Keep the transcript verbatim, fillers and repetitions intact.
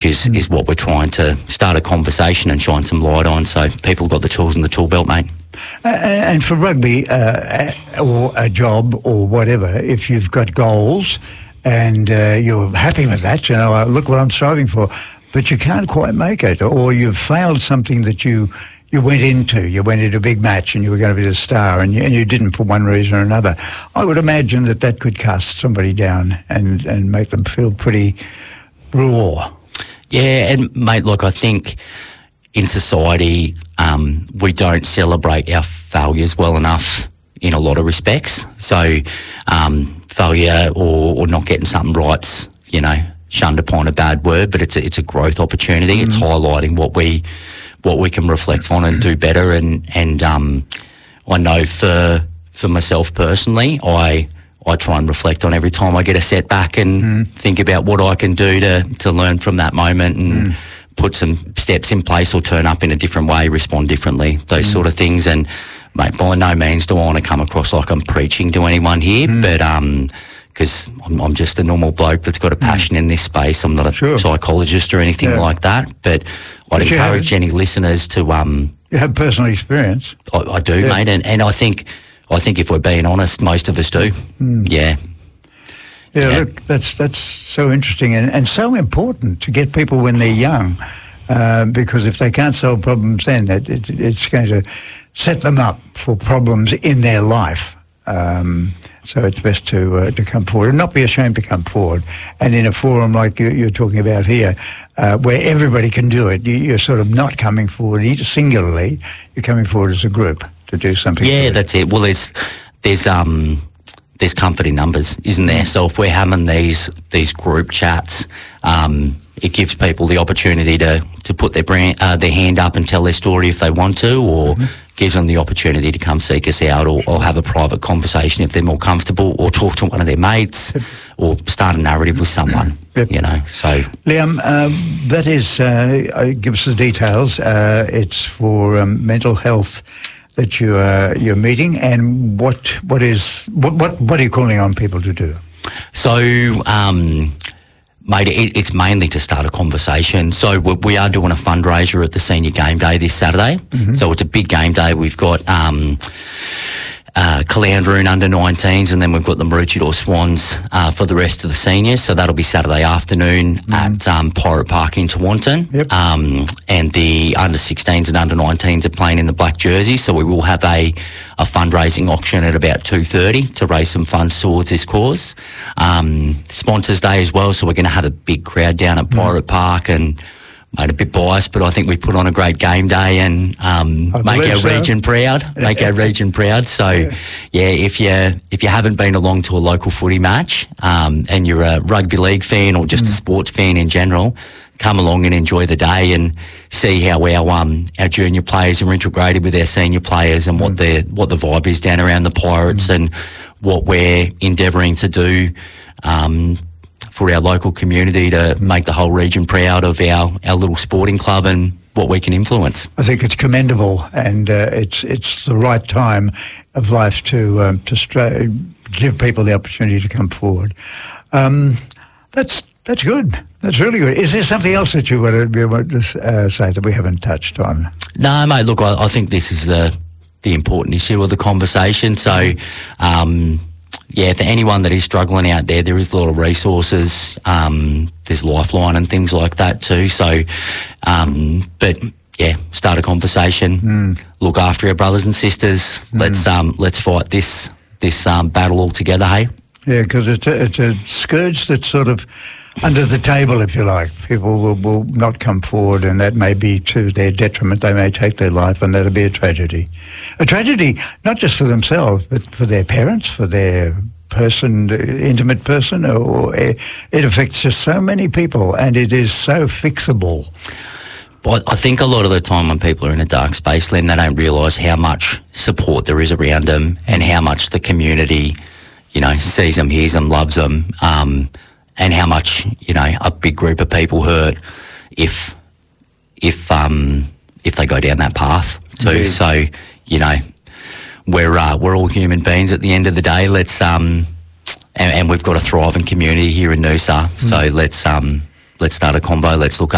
is, Mm. is what we're trying to start a conversation and shine some light on, so people got the tools in the tool belt, mate. Uh, and for rugby uh, or a job or whatever, if you've got goals and uh, you're happy with that, you know, uh, look what I'm striving for, but you can't quite make it, or you've failed something that you you went into. You went into a big match and you were going to be the star, and you, and you didn't for one reason or another. I would imagine that that could cast somebody down and, and make them feel pretty raw. Yeah, and mate, look, I think in society um, we don't celebrate our failures well enough in a lot of respects. So um, failure or, or not getting something right's, you know, shunned upon a bad word, but it's a, it's a growth opportunity. Mm. It's highlighting what we what we can reflect on and do better. And and um, I know for for myself personally, I I try and reflect on every time I get a setback and mm. think about what I can do to to learn from that moment and mm. put some steps in place or turn up in a different way, respond differently, those mm. sort of things. And mate, by no means do I want to come across like I'm preaching to anyone here, mm. but um. because I'm, I'm just a normal bloke that's got a passion mm. in this space. I'm not a sure. psychologist or anything yeah. like that, but I'd but encourage any listeners to... Um, you have personal experience. I, I do, yeah. mate, and, and I think I think if we're being honest, most of us do. Mm. Yeah. yeah. Yeah, look, that's that's so interesting and, and so important to get people when they're young, uh, because if they can't solve problems then, it, it, it's going to set them up for problems in their life. Um, so it's best to uh, to come forward and not be ashamed to come forward. And in a forum like you, you're talking about here, uh, where everybody can do it, you, you're sort of not coming forward singularly. You're coming forward as a group to do something. Yeah, that's it. Well, there's there's um there's comfort in numbers, isn't there? So if we're having these these group chats, um, it gives people the opportunity to to put their brand, uh, their hand up and tell their story if they want to, or mm-hmm. gives them the opportunity to come seek us out, or, or have a private conversation if they're more comfortable, or talk to one of their mates, or start a narrative with someone. Yep. You know, so Liam, um, that is uh, give us the details. Uh, it's for um, mental health that you uh, you're meeting, and what what is what what what are you calling on people to do? So. Um, Mate, it, it's mainly to start a conversation. So we, we are doing a fundraiser at the Senior Game Day this Saturday. Mm-hmm. So it's a big game day. We've got um, uh, Caloundra under nineteens, and then we've got the Maroochydore Swans uh, for the rest of the seniors. So that'll be Saturday afternoon mm-hmm. at um, Pirate Park in Tewantin. Yep. Um, and the under sixteens and under nineteens are playing in the black jersey. So we will have a, a fundraising auction at about two thirty to raise some funds towards this cause. Um, Sponsors Day as well, so we're going to have a big crowd down at Pirate mm. Park, and mate, a bit biased, but I think we put on a great game day and um, make our so. region proud. Make our region proud. So, yeah. yeah, if you if you haven't been along to a local footy match um, and you're a rugby league fan or just mm. a sports fan in general, come along and enjoy the day and see how our um our junior players are integrated with our senior players and mm. what the what the vibe is down around the Pirates mm. and what we're endeavouring to do um, for our local community to make the whole region proud of our, our little sporting club and what we can influence. I think it's commendable, and uh, it's it's the right time of life to um, to stra- give people the opportunity to come forward. Um, that's that's good. That's really good. Is there something else that you want to, want to uh, say that we haven't touched on? No, mate. Look, I, I think this is the the important issue of the conversation. So, um, yeah, for anyone that is struggling out there, there is a lot of resources. Um, there's Lifeline and things like that too. So, um, but yeah, start a conversation. Mm. Look after our brothers and sisters. Mm. Let's um, let's fight this this um, battle all together. Hey. Yeah, because it's a, it's a scourge that's sort of under the table, if you like. People will, will not come forward, and that may be to their detriment. They may take their life, and that'll be a tragedy. A tragedy not just for themselves, but for their parents, for their person, intimate person, or it affects just so many people, and it is so fixable. But I think a lot of the time when people are in a dark space, Len, they don't realise how much support there is around them and how much the community, you know, sees them, hears them, loves them, um, and how much, you know, a big group of people hurt if if um, if they go down that path too. Indeed. So, you know, we're uh, we're all human beings at the end of the day. Let's um, and, and we've got a thriving community here in Noosa. Mm. So let's um, let's start a combo. Let's look up.